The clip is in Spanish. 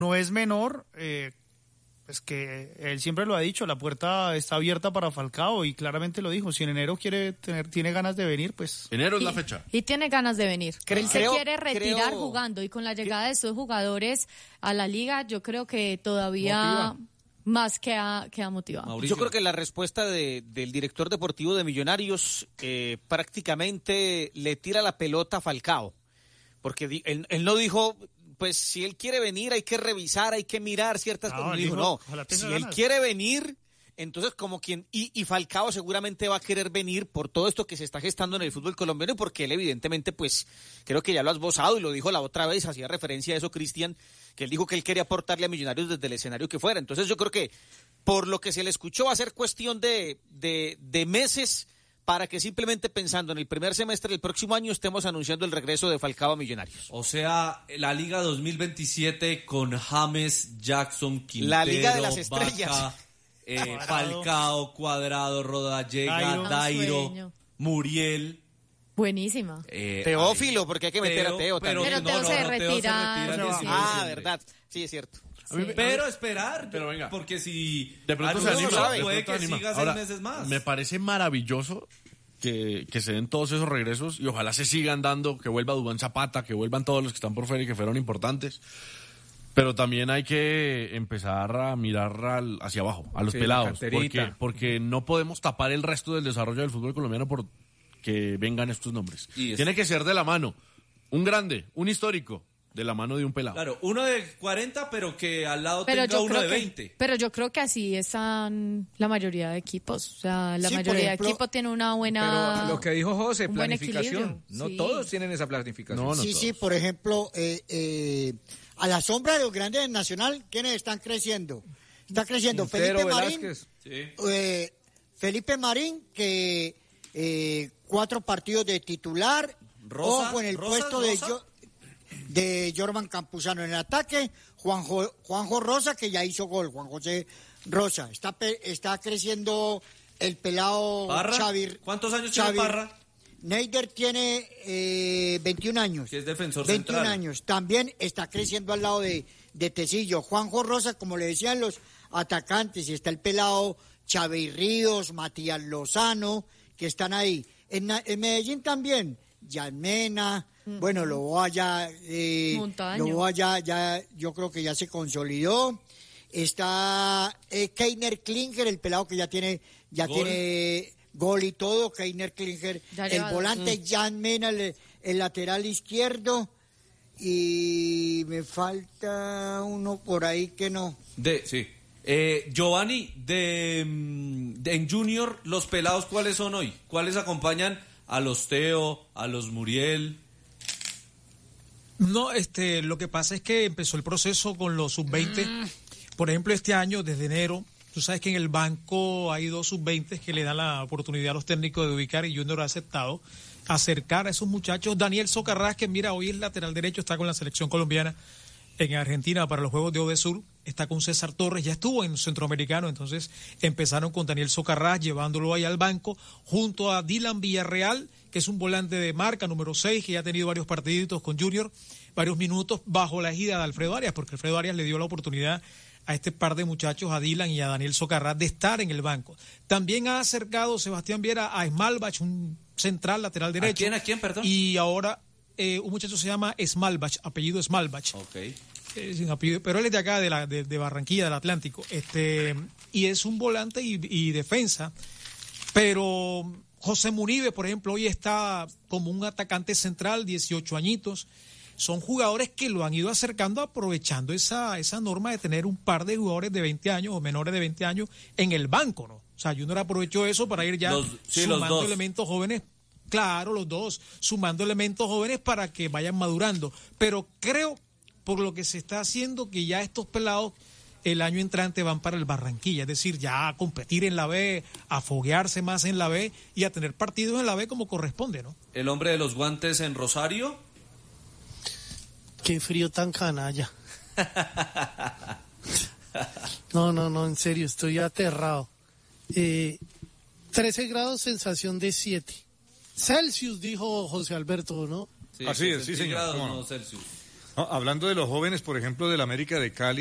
no es menor, pues que él siempre lo ha dicho, la puerta está abierta para Falcao y claramente lo dijo, si en enero tiene ganas de venir, pues... Enero es la fecha. Y tiene ganas de venir. Él se quiere retirar creo... jugando y con la llegada de estos jugadores a la liga, yo creo que todavía más que ha motivado. Mauricio. Yo creo que la respuesta del director deportivo de Millonarios prácticamente le tira la pelota a Falcao, porque él no dijo... Pues si él quiere venir hay que revisar, hay que mirar ciertas cosas. Si él quiere venir, entonces como quien... Y Falcao seguramente va a querer venir por todo esto que se está gestando en el fútbol colombiano y porque él evidentemente, pues, creo que ya lo has esbozado y lo dijo la otra vez, hacía referencia a eso Cristian, que él dijo que él quería aportarle a Millonarios desde el escenario que fuera. Entonces yo creo que por lo que se le escuchó va a ser cuestión de meses para que simplemente pensando en el primer semestre del próximo año estemos anunciando el regreso de Falcao a Millonarios. O sea, la Liga 2027 con James, Jackson, Quintero, la Liga de las Estrellas. Vaca, Falcao, Cuadrado, Rodallega, Dairo, Muriel. Buenísima. Teófilo, porque hay que meter a Teo también. Pero Teo se retira. Verdad, sí, es cierto. Sí. Pero esperar, pero venga, porque si de pronto se anima, puede que siga 6 meses más. Me parece maravilloso que se den todos esos regresos y ojalá se sigan dando, que vuelva Duván Zapata, que vuelvan todos los que están por fuera y que fueron importantes. Pero también hay que empezar a mirar hacia abajo, a los pelados, porque no podemos tapar el resto del desarrollo del fútbol colombiano por que vengan estos nombres. Tiene que ser de la mano, un grande, un histórico, de la mano de un pelado. Claro, uno de 40, pero que al lado tenga uno de 20. Pero yo creo que así están la mayoría de equipos. O sea, la mayoría de equipos tiene una buena... Pero lo que dijo José, planificación. No todos tienen esa planificación. No todos. Sí, por ejemplo, a la sombra de los grandes del Nacional, ¿quiénes están creciendo? Está creciendo Felipe Marín. Felipe Marín, que 4 partidos de titular. Ojo en el puesto de Jorman Campuzano en el ataque, Juanjo Rosa, que ya hizo gol, Juan José Rosa. Está creciendo el pelado Xavi. ¿Cuántos años tiene Parra? Neider tiene 21 años. Que es defensor 21 central. años. También está creciendo al lado de Tecillo. Juanjo Rosa, como le decían los atacantes, y está el pelado Xavi Ríos, Matías Lozano, que están ahí. En Medellín también, Yanmena. Bueno, Loboa ya, yo creo que ya se consolidó. Está Keiner Klinger, el pelado que ya tiene gol y todo. Keiner Klinger, el volante, Jan Mena, el lateral izquierdo. Y me falta uno por ahí que no. Giovanni, en Junior, los pelados, ¿cuáles son hoy? ¿Cuáles acompañan a los Teo, a los Muriel? No, lo que pasa es que empezó el proceso con los sub-20. Por ejemplo, este año, desde enero, tú sabes que en el banco hay 2 sub-20 que le dan la oportunidad a los técnicos de ubicar, y Junior ha aceptado acercar a esos muchachos. Daniel Socarrás, que mira, hoy es lateral derecho, está con la selección colombiana en Argentina para los Juegos de Odesur, está con César Torres, ya estuvo en Centroamericano, entonces empezaron con Daniel Socarrás, llevándolo ahí al banco, junto a Dylan Villarreal, que es un volante de marca, número 6, que ya ha tenido varios partiditos con Junior, varios minutos bajo la ejida de Alfredo Arias, porque Alfredo Arias le dio la oportunidad a este par de muchachos, a Dylan y a Daniel Socarrás, de estar en el banco. También ha acercado Sebastián Viera a Smalbach, un central lateral derecho. ¿A quién, perdón? Y ahora un muchacho se llama Smalbach, apellido Smalbach. Okay. Sin apellido, pero él es de acá, de Barranquilla, del Atlántico. Y es un volante y defensa. Pero José Muribe, por ejemplo, hoy está como un atacante central, 18 añitos. Son jugadores que lo han ido acercando, aprovechando esa norma de tener un par de jugadores de 20 años o menores de 20 años en el banco, ¿no? O sea, Junior aprovechó eso para ir ya sumando elementos jóvenes. Claro, los dos, sumando elementos jóvenes para que vayan madurando. Pero creo, por lo que se está haciendo, que ya estos pelados el año entrante van para el Barranquilla, es decir, ya a competir en la B, a foguearse más en la B y a tener partidos en la B como corresponde, ¿no? ¿El hombre de los guantes en Rosario? Qué frío tan canalla. No, en serio, estoy aterrado. 13 grados, sensación de 7. Celsius, dijo José Alberto, ¿no? Sí, así es, sí, señor. Grados, no Celsius. No, hablando de los jóvenes, por ejemplo, del América de Cali,